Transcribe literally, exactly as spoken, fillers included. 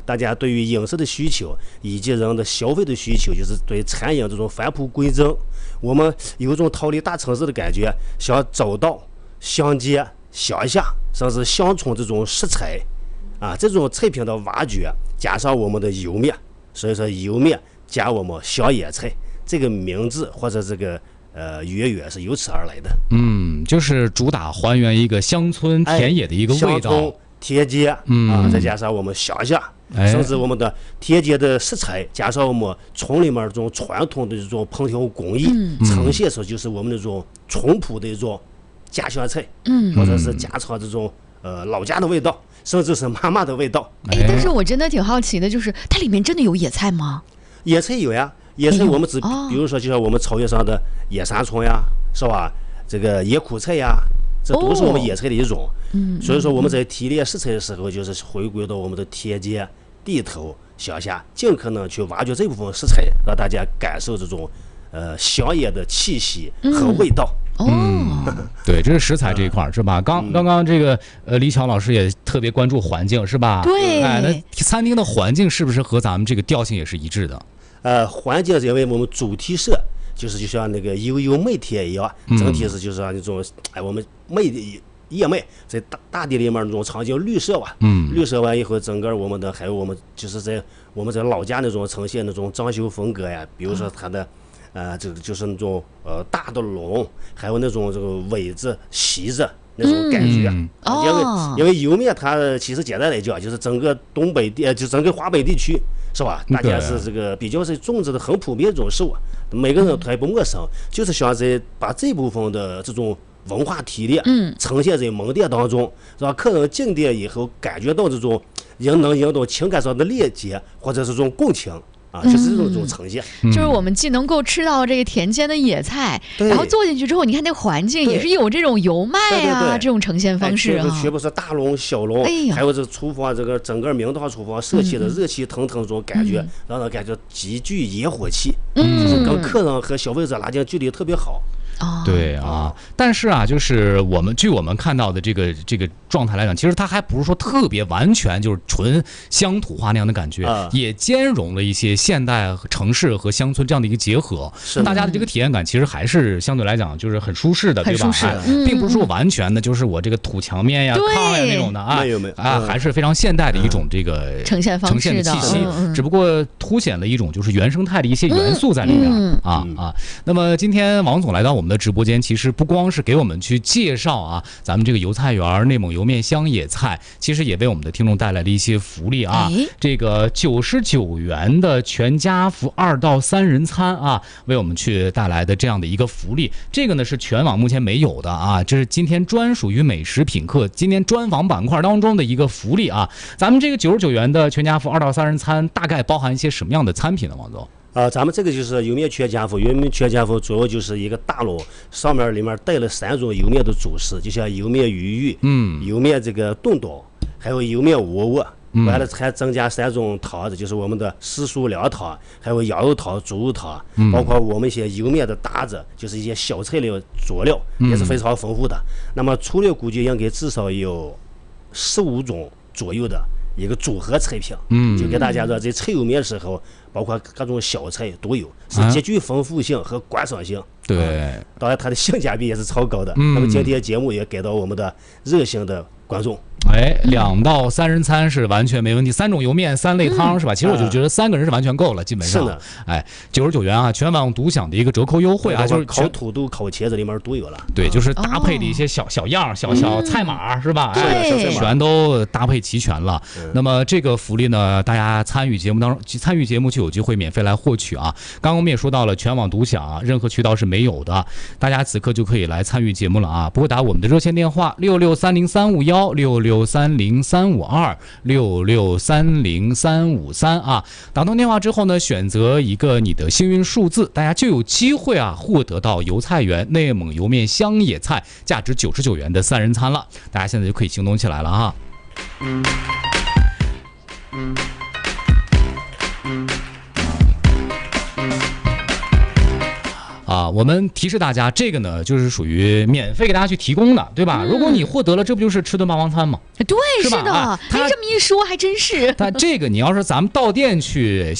大家对于饮食的需求以及人的消费的需求，就是对餐饮这种返璞归真。我们有一种逃离大城市的感觉，想找到乡间乡下甚至乡村这种食材啊，这种菜品的挖掘，加上我们的油面，所以说油面加我们乡野菜这个名字或者这个呃渊源是由此而来的。 嗯，就是主打还原一个乡村田野的一个味道。 哎田间、嗯、啊，再加上我们乡下，哎、甚至我们的田间的食材，加上我们村里面这种传统的这种烹调工艺，嗯、呈现出就是我们那种淳朴的一种家乡菜，嗯，或者是家常这种呃老家的味道，甚至是妈妈的味道。 哎，但是我真的挺好奇的，就是它里面真的有野菜吗？ 野菜有呀，野菜我们只、哎哦、比如说就像我们草原上的野山葱呀，是吧？这个野苦菜呀。这都是我们野菜的一种，哦嗯、所以说我们在提炼食材的时候，就是回归到我们的田间、地头、乡下，尽可能去挖掘这部分食材，让大家感受这种呃乡野的气息和味道。 嗯，哦、对，这是食材这一块、嗯、是吧？刚刚刚这个呃李强老师也特别关注环境是吧？ 对， 哎，那餐厅的环境是不是和咱们这个调性也是一致的？ 呃，环境是因为我们主题社。就是就像那个悠悠麦田一样，整体是就是那种哎，我们麦叶麦在大大地里面那种场景绿色吧，嗯，绿色完以后，整个我们的还有我们就是在我们在老家那种呈现那种装修风格呀，比如说它的呃这个就是那种呃大的笼，还有那种这个苇子、席子那种感觉，嗯啊、因为、哦、因为油面它其实简单来讲就是整个东北地就整个华北地区。是吧？大家是这个比较是种植的很普遍的一种食物，每个人都还不陌生。就是想在把这部分的这种文化提炼，嗯，呈现在门店当中，让客人进店以后感觉到这种人能引导情感上的链接，或者是这种共情。啊，就是这种这种呈现、 嗯，就是我们既能够吃到这个田间的野菜，然后坐进去之后，你看那环境也是有这种油麦啊， 对对对这种呈现方式啊， 全部是大笼小笼，哎、还有这厨房这个整个明堂厨房设计的热气腾腾这种感觉，嗯、让人感觉极具烟火气，嗯，就是跟客人和消费者拉近距离特别好。 哦、对啊，但是啊，就是我们据我们看到的这个这个状态来讲，其实它还不是说特别完全就是纯乡土化那样的感觉，啊、也兼容了一些现代城市和乡村这样的一个结合。是大家的这个体验感其实还是相对来讲就是很舒适的，对吧？哎嗯、并不是说完全的就是我这个土墙面呀、炕呀那种的啊， 没有没有啊，还是非常现代的一种这个呈现方式呈现的气息，嗯、只不过凸显了一种就是原生态的一些元素在里面、嗯、啊啊。那么今天王总来到我们的直播间，其实不光是给我们去介绍啊，咱们这个油菜园内蒙油面乡野菜，其实也为我们的听众带来了一些福利啊。哎、这个九十九元的全家福二到三人餐啊，为我们去带来的这样的一个福利，这个呢是全网目前没有的啊，这是今天专属于美食品客今天专访板块当中的一个福利啊。咱们这个九十九元的全家福二到三人餐，大概包含一些什么样的餐品呢？王总？ 啊，咱们这个就是油面全家福，油面全家福主要就是一个大笼，上面里面带了三种油面的主食，就像油面鱼鱼，嗯，油面这个炖刀，还有油面窝窝，完了还增加三种汤子，就是我们的私塾凉汤，还有羊肉汤、猪肉汤，包括我们一些油面的搭子，就是一些小菜类佐料，也是非常丰富的。那么粗略估计应该至少有十五种左右的一个组合菜品，嗯，就给大家说在吃油面的时候，包括各种小菜都有，是极具丰富性和观赏性。 对、 啊，当然它的性价比也是超高的。嗯、那么今天节目也给到我们的热心的观众。 哎，两到三人餐是完全没问题，三种油面三类汤、嗯、是吧？其实我就觉得三个人是完全够了，基本上。 是的。 哎，九十九元啊，全网独享的一个折扣优惠啊，就是烤土豆、烤茄子里面都有了。 对，就是搭配的一些小小样、小小菜码、嗯、是吧？ 哎， 全都搭配齐全了。那么这个福利呢，大家参与节目当中参与节目就有机会免费来获取啊。刚刚我们也说到了，全网独享啊，任何渠道是没有的，大家此刻就可以来参与节目了啊！拨打我们的热线电话六六三零三五幺六六三零三五二六六三零三五三啊，打通电话之后呢，选择一个你的幸运数字，大家就有机会啊获得到油菜园内蒙油面乡野菜价值九十九元的三人餐了。大家现在就可以行动起来了啊！嗯嗯啊， 我们提示大家，这个呢就是属于免费给大家去提供的，对吧？嗯、如果你获得了，这不就是吃顿霸王餐吗？ 对， 是是的。 啊、 哎，这么一说还真是。 但这个你要是咱们到店去